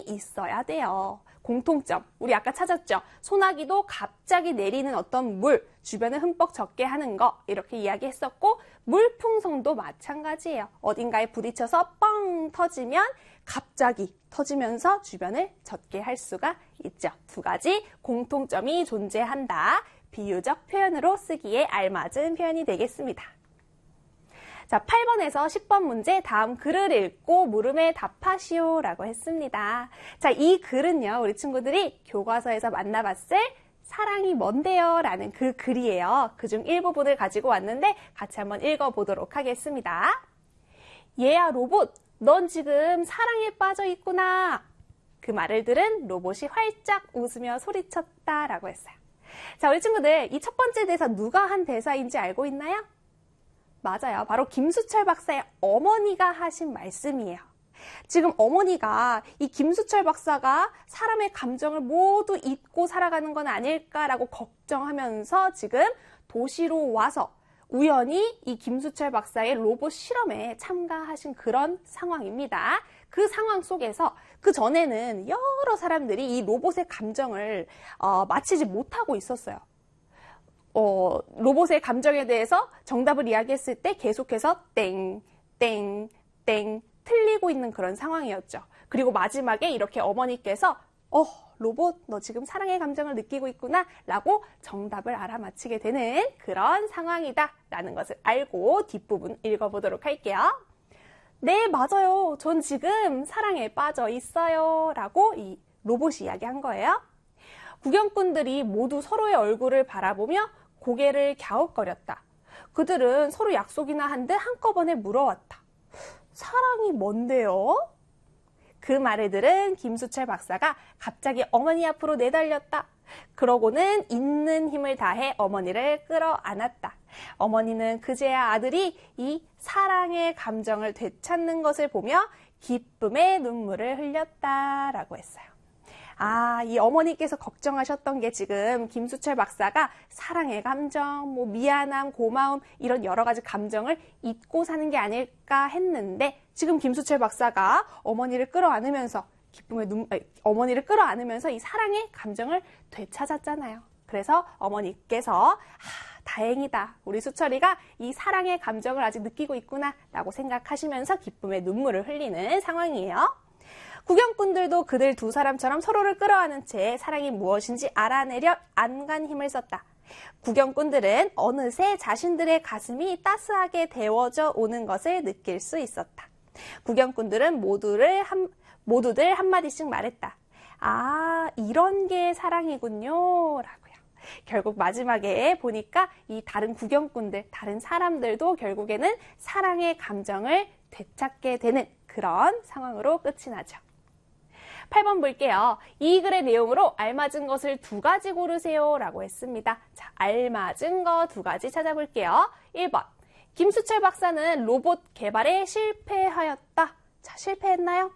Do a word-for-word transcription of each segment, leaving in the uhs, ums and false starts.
있어야 돼요. 공통점, 우리 아까 찾았죠? 소나기도 갑자기 내리는 어떤 물, 주변을 흠뻑 젖게 하는 거 이렇게 이야기했었고 물풍선도 마찬가지예요. 어딘가에 부딪혀서 뻥 터지면 갑자기 터지면서 주변을 젖게 할 수가 있죠. 두 가지 공통점이 존재한다. 비유적 표현으로 쓰기에 알맞은 표현이 되겠습니다. 자, 팔 번에서 십 번 문제 다음 글을 읽고 물음에 답하시오 라고 했습니다. 자, 이 글은요, 우리 친구들이 교과서에서 만나봤을 사랑이 뭔데요? 라는 그 글이에요. 그중 일부분을 가지고 왔는데 같이 한번 읽어보도록 하겠습니다. 얘야 로봇, 넌 지금 사랑에 빠져 있구나. 그 말을 들은 로봇이 활짝 웃으며 소리쳤다 라고 했어요. 자, 우리 친구들 이 첫 번째 대사 누가 한 대사인지 알고 있나요? 맞아요. 바로 김수철 박사의 어머니가 하신 말씀이에요. 지금 어머니가 이 김수철 박사가 사람의 감정을 모두 잊고 살아가는 건 아닐까라고 걱정하면서 지금 도시로 와서 우연히 이 김수철 박사의 로봇 실험에 참가하신 그런 상황입니다. 그 상황 속에서 그 전에는 여러 사람들이 이 로봇의 감정을 어, 맞히지 못하고 있었어요. 어, 로봇의 감정에 대해서 정답을 이야기했을 때 계속해서 땡, 땡, 땡 틀리고 있는 그런 상황이었죠. 그리고 마지막에 이렇게 어머니께서 어, 로봇 너 지금 사랑의 감정을 느끼고 있구나 라고 정답을 알아맞히게 되는 그런 상황이다 라는 것을 알고 뒷부분 읽어보도록 할게요. 네, 맞아요. 전 지금 사랑에 빠져 있어요 라고 이 로봇이 이야기한 거예요. 구경꾼들이 모두 서로의 얼굴을 바라보며 고개를 갸웃거렸다. 그들은 서로 약속이나 한 듯 한꺼번에 물어왔다. 사랑이 뭔데요? 그 말을 들은 김수철 박사가 갑자기 어머니 앞으로 내달렸다. 그러고는 있는 힘을 다해 어머니를 끌어안았다. 어머니는 그제야 아들이 이 사랑의 감정을 되찾는 것을 보며 기쁨의 눈물을 흘렸다라고 했어요. 아, 이 어머니께서 걱정하셨던 게 지금 김수철 박사가 사랑의 감정, 뭐 미안함, 고마움 이런 여러 가지 감정을 잊고 사는 게 아닐까 했는데 지금 김수철 박사가 어머니를 끌어안으면서 기쁨의 눈, 아니, 어머니를 끌어안으면서 이 사랑의 감정을 되찾았잖아요. 그래서 어머니께서 아, 다행이다. 우리 수철이가 이 사랑의 감정을 아직 느끼고 있구나 라고 생각하시면서 기쁨의 눈물을 흘리는 상황이에요. 구경꾼들도 그들 두 사람처럼 서로를 끌어안은 채 사랑이 무엇인지 알아내려 안간 힘을 썼다. 구경꾼들은 어느새 자신들의 가슴이 따스하게 데워져 오는 것을 느낄 수 있었다. 구경꾼들은 모두를 한, 모두들 한마디씩 말했다. 아, 이런 게 사랑이군요. 라고요. 결국 마지막에 보니까 이 다른 구경꾼들, 다른 사람들도 결국에는 사랑의 감정을 되찾게 되는 그런 상황으로 끝이 나죠. 팔 번 볼게요. 이 글의 내용으로 알맞은 것을 두 가지 고르세요 라고 했습니다. 자, 알맞은 거 두 가지 찾아볼게요. 일 번, 김수철 박사는 로봇 개발에 실패하였다. 자, 실패했나요?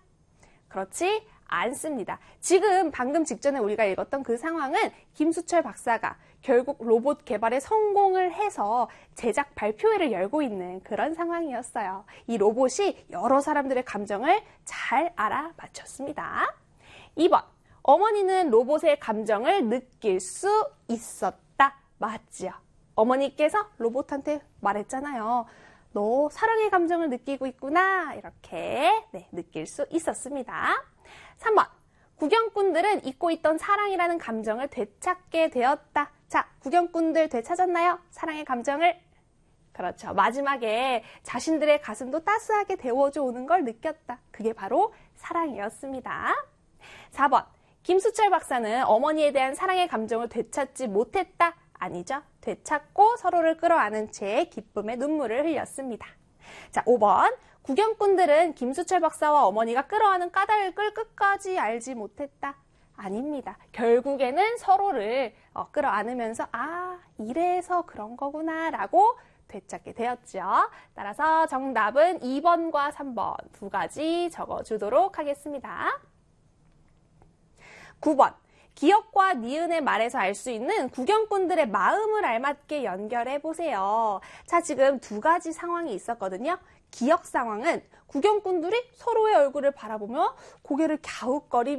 그렇지 않습니다. 지금 방금 직전에 우리가 읽었던 그 상황은 김수철 박사가 결국 로봇 개발에 성공을 해서 제작 발표회를 열고 있는 그런 상황이었어요. 이 로봇이 여러 사람들의 감정을 잘 알아맞혔습니다. 이 번, 어머니는 로봇의 감정을 느낄 수 있었다. 맞지요? 어머니께서 로봇한테 말했잖아요. 너 사랑의 감정을 느끼고 있구나. 이렇게 네, 느낄 수 있었습니다. 삼 번, 구경꾼들은 잊고 있던 사랑이라는 감정을 되찾게 되었다. 자, 구경꾼들 되찾았나요? 사랑의 감정을? 그렇죠. 마지막에 자신들의 가슴도 따스하게 데워져 오는 걸 느꼈다. 그게 바로 사랑이었습니다. 사 번, 김수철 박사는 어머니에 대한 사랑의 감정을 되찾지 못했다. 아니죠. 되찾고 서로를 끌어안은 채 기쁨의 눈물을 흘렸습니다. 자, 오 번, 구경꾼들은 김수철 박사와 어머니가 끌어안은 까닭을 끝까지 알지 못했다. 아닙니다. 결국에는 서로를 어, 끌어안으면서 아, 이래서 그런 거구나 라고 되찾게 되었죠. 따라서 정답은 이 번과 삼 번 두 가지 적어주도록 하겠습니다. 구 번, 기억과 니은의 말에서 알 수 있는 구경꾼들의 마음을 알맞게 연결해 보세요. 자, 지금 두 가지 상황이 있었거든요. 기억 상황은 구경꾼들이 서로의 얼굴을 바라보며 고개를 갸웃거리며